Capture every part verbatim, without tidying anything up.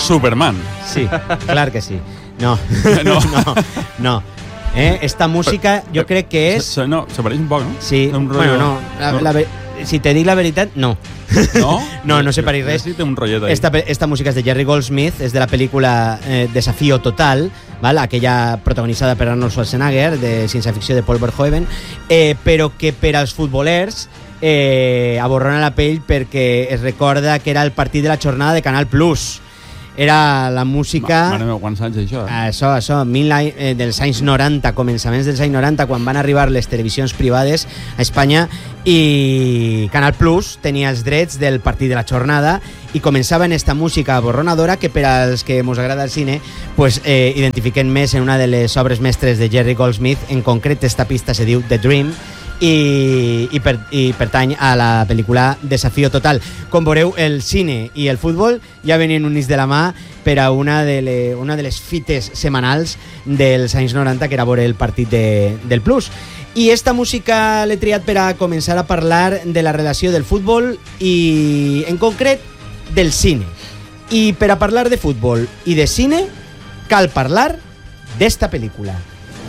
Superman. Sí, clar que sí. No, No. no, no. Eh? Esta música jo crec que és... Se, no, se pareix un poc, no? Sí, Un rotllo... bueno, no. La, no. la, ver- si te dic la veritat, no. No? No, no se pareix res. Sí, té un rotllet ahí. Esta, pe- esta música és de Jerry Goldsmith, és de la pel·lícula eh, Desafío Total, ¿vale? Aquella protagonitzada per Arnold Schwarzenegger, de ciència-ficció de Paul Verhoeven, eh, però que per als futbolers eh, aborrona la pell perquè es recorda que era el partit de la jornada de Canal Plus. Era la música... Mare meva, quants anys això? Eh? Això, això, mil, any- eh, dels anys noranta, començaments dels anys noranta, quan van arribar les televisions privades a Espanya i Canal Plus tenia els drets del partit de la jornada i començava en esta música aborronadora que per als que mos agrada el cine pues, eh, identifiquen més en una de les obres mestres de Jerry Goldsmith. En concret, esta pista se diu The Dream i, i, per, i pertany a la pel·lícula Desafío Total. Com veureu, el cine i el futbol ja venien units de la mà per a una de, le, una de les fites setmanals dels anys noranta, que era veure el partit de, del Plus. I esta música l'he triat per a començar a parlar de la relació del futbol i, en concret, del cine. I per a parlar de futbol i de cine, cal parlar d'esta pel·lícula.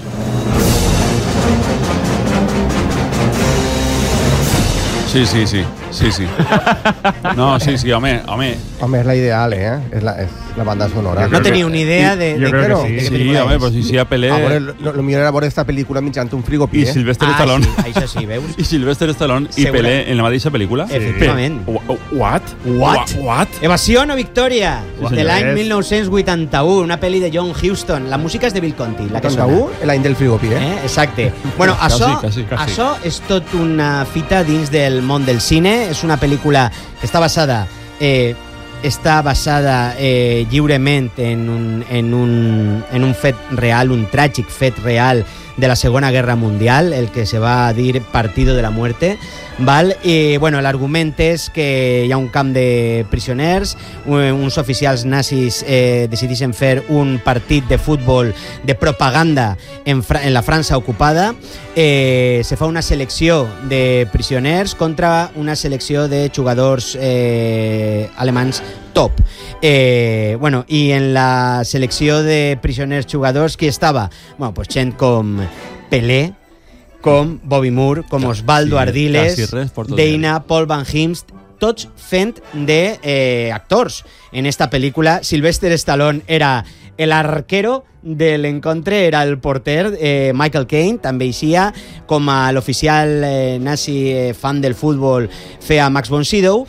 Sí, sí, sí, sí, sí. No, sí, sí, home, home. Home, és la ideal, eh? És la, és la banda sonora. No teniu ni idea de, Jo de, crec de, que de, sí. de què Sí, pel·lícula home, és. però si sí a Pelé... A veure, lo, lo millor era veure esta pel·lícula mitjançant un frigopi, I eh? Sylvester Ah, Stallone. sí, això sí, veus? I Sylvester Stallone i Segura. Pelé en la mateixa pel·lícula? Efectivament. Pe- Wha- What? What? What? Evasión o Victoria, Sí, de l'any senyor. mil nou-cents vuitanta-u, una pel·li de John Huston. La música és de Bill Conti, la que sona. vuitanta-u, l'any del frigopi, eh? Eh? Exacte. Bueno, Quasi, això, quasi, quasi. això és tot una fita dins del món del cine. És una pel·lícula que està basada eh, està basada eh, lliurement en un, en, un, en un fet real, un tràgic fet real de la Segona Guerra Mundial, el que se va a dir Partido de la Muerte, val? I bueno, l'argument és que hi ha un camp de prisioners, uns oficials nazis eh, decideixen fer un partit de futbol de propaganda en, Fra en la França ocupada, eh, se fa una selecció de prisioners contra una selecció de jugadors eh, alemans top. Eh, bueno, i en la selecció de prisioners jugadors qui estava? Bueno, pues gent com Pelé, com Bobby Moore, com Osvaldo Sí, Ardiles, quasi res por tot Deina, Paul Van Himst, tots fent de eh, actors. En esta pel·lícula, Sylvester Stallone era el arquero de l'encontre, era el porter, eh, Michael Caine, també eixia, com a l'oficial eh, nazi eh, fan del futbol feia Max von Sydow,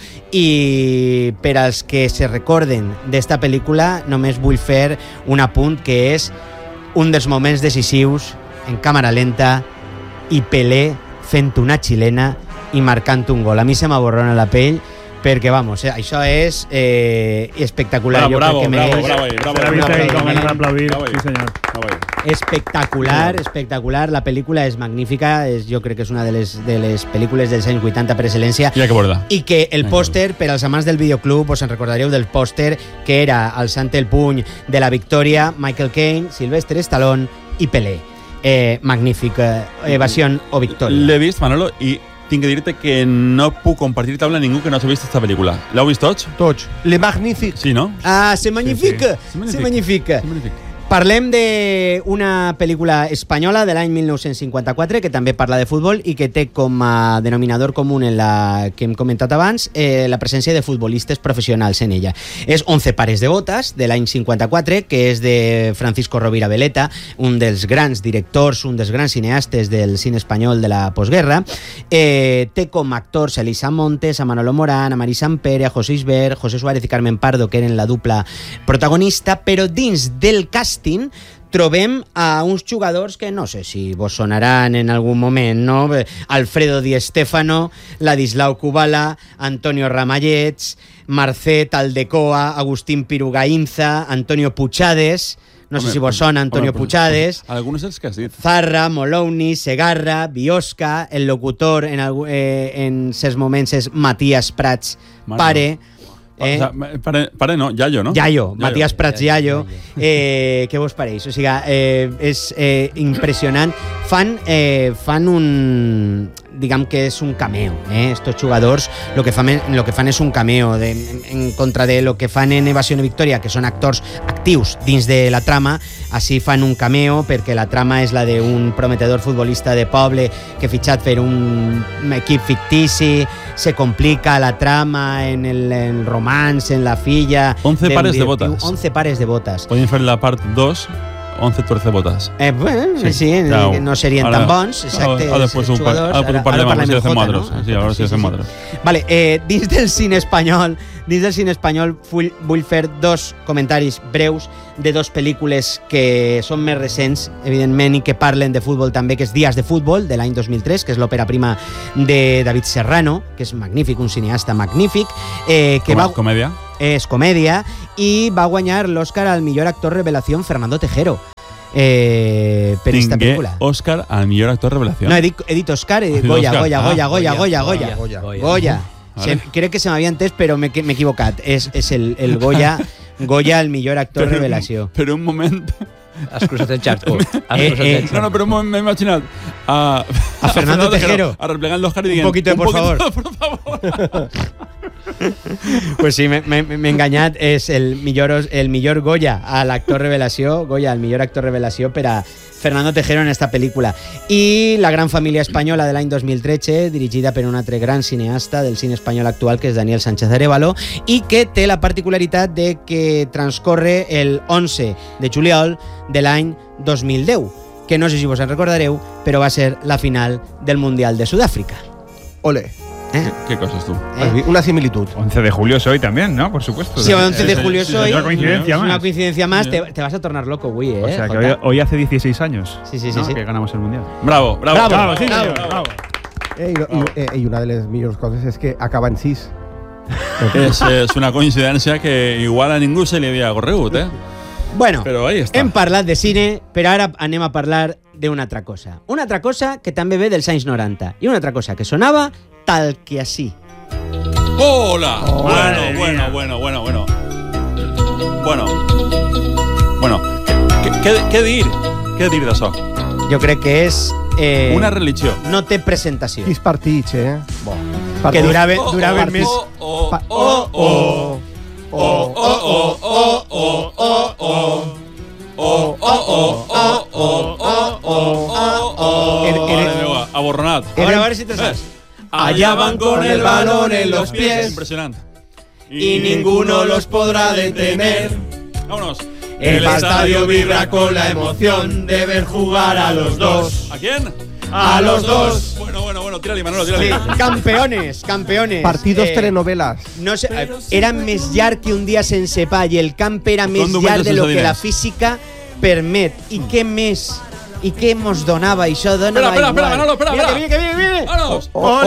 i per als que se recorden d'esta pel·lícula només vull fer un apunt que és un dels moments decisius en càmera lenta i Pelé fent una xilena i marcant un gol. A mi se m'aborrona la pell perquè, vamos, eh, això és eh, espectacular. Bravo, Jo bravo, crec que bravo, mereix bravo, ahí, bravo. Se la un viste ahí con aplaudiment. ganas de aplaudir. Bravo ahí. Sí, señor. Bravo ahí. Espectacular, espectacular. La pel·lícula és magnífica. És, jo crec que és una de les, de les pel·lícules dels anys vuitanta per excel·lència. Ja que borda. I que el Vinga. pòster, per als amants del videoclub, us en recordaríeu del pòster que era alçant el puny de la victòria, Michael Caine, Sylvester Stallone i Pelé. Eh, magnífic. Eh, Evasió o Victòria. L'he vist, Manolo, i tinc que dir-te que no puc compartir taula amb ningú que no hagi vist aquesta pel·lícula. L'heu vist tots? Tots. Le Magnifique. Sí, no? Ah, c'est magnifique! Sí, sí. C'est magnifique! Sí, magnífic. Parlem d'una pel·lícula espanyola de l'any mil nou-cents cinquanta-quatre que també parla de futbol i que té com a denominador comú en la que hem comentat abans eh, la presència de futbolistes professionals en ella. És Once pares de botas, de l'any cinquanta-quatre, que és de Francisco Rovira Veleta, un dels grans directors, un dels grans cineastes del cine espanyol de la postguerra. Eh, té com a actors a Elisa Montes, a Manolo Morán, a Mari Sampere, a José Isbert, José Suárez i Carmen Pardo, que eren la dupla protagonista, però dins del cast trobem a uns jugadors que no sé si vos sonaran en algun moment, no? Alfredo Di Stéfano, Ladislau Kubala, Antonio Ramallets, Marcet Aldecoa, Agustín Pirugainza, Antonio Puchades, no sé Home, si vos sona Antonio home, Puchades, Alguns els que has dit. Zarra, Molowny, Segarra, Biosca, el locutor en, algú- eh, en certs moments és Matías Prats Mare Pare, Eh? O sea, pare, pare no, Yayo, no? Yayo, Matías Prats Yayo. Eh, què vos pareix? O sigui, eh, és eh, impressionant. fan, eh, fan un... diguem que és un cameo, eh? Estos jugadors lo que fan, lo que fan és un cameo de, en, en contra de lo que fan en Evasión i Victòria, que són actors actius dins de la trama. Així fan un cameo perquè la trama és la d'un prometedor futbolista de poble que fitxat per un equip fictici, se complica la trama en el, en el romance, en la filla... once pares de botas. once pares de botas. Podem fer la part dos, once tuercebotas. Eh, bueno, sí, sí claro. no serien Ahora, tan bons, exacte. Ahora después un par, jugadors. ahora Ara, parlem, ara parlem si en hacemos Jota, otros. no? Sí, ahora sí, sí, hacemos sí. otros. Vale, eh, dins del cine espanyol, dins del cine espanyol vull, vull fer dos comentaris breus de dos pel·lícules que són més recents, evidentment, i que parlen de futbol també, que és Días de Futbol, de l'any dos mil tres, que és l'òpera prima de David Serrano, que és magnífic, un cineasta magnífic, eh, que Com, va... comèdia. És comèdia, i va guanyar l'Oscar al millor actor revelació Fernando Tejero. Eh, per esta Tingué pel·lícula. Oscar al millor actor revelación. No, he dit, he dit Oscar, he dit Has dit Goya, Oscar. Goya, Ah, Goya, Goya, Goya, Goya, Goya, Goya. Goya. Vale. Se, crec que se m'havia entès, però m'he m'he equivocat. És, és el, el Goya, Goya, el millor actor Però- revelació. Però un moment... Has cruzat el xarco. Has Eh, cruzat eh, el No, xarco. no, però un moment m'he imaginat a, A Fernando Tejero. a replegant l'Oscar i Un dient... poquito de por favor. por favor. Pues sí, m'he m'he- m'he enganyat. És el millor, os- el millor Goya a l'actor revelació. Goya, el millor actor revelació per a Fernando Tejero en esta pel·lícula. I La gran família espanyola de l'any dos mil tretze, dirigida per un altre gran cineasta del cine espanyol actual, que és Daniel Sánchez Arévalo, i que té la particularitat de que transcorre el onze de juliol de l'any dos mil deu, que no sé si vos en recordareu, però va ser la final del Mundial de Sudàfrica. Ole. Eh? ¿Qué cosas tú? Eh? Una similitud. once de julio soy también, ¿no? Por supuesto. Sí, once de Sí, julio sí, soy. sí, Otra coincidencia Es una más. coincidencia más. Te, te vas a tornar loco, güey, ¿eh? O sea, que Jota? hoy, hoy hace dieciséis años, Sí, sí, sí, ¿no? sí. Que ganamos el Mundial. Bravo, bravo. Bravo, Bravo, sí, bravo, señor, bravo. Eh, i, i, eh, I una de les millors coses és que acaba en sis. Es, es una coincidencia que igual a ningú se li havia corregut, eh? Bueno, Però ahí està. hem parlat de cine, però ara anem a parlar d'una altra cosa. Una altra cosa que també ve dels anys noranta. I una altra cosa que sonava tal que així. ¡Hola! Oh, bueno, madre bueno, mía. bueno, bueno, bueno. Bueno. Bueno, què, què, què dir? Què dir d'això? Jo crec que és... Eh, Una religió. no té presentació. Quins partits, eh? Bo. Que durava, Oh, durava oh, més... Oh, oh, Pa- oh, oh. Oh, oh, oh, oh, oh, oh, oh. Oh, oh, oh, oh, oh, oh, oh, oh, oh. Era- era- Mare meva, aborronat. A veure, a veure si te saps. Allá van con el balón en los pies. Impresionante. Y ninguno los podrá detener. Vámonos. El estadio vibra con la emoción de ver jugar a los dos. ¿A quién? A los dos. Bueno, bueno, bueno, tírale, Manolo, Sí, tírale. campeones, campeones. Partidos Eh, telenovelas. No sé, eh, era més llarg que un dia sense pa i el camp era més diumenges llarg de lo sense que la diners. física permet. I què més? I què mos donava això? Donava Espera, espera, espera, igual. Manolo, espera, Mira, espera. que viene, que viene, que viene. Vámonos. Oh,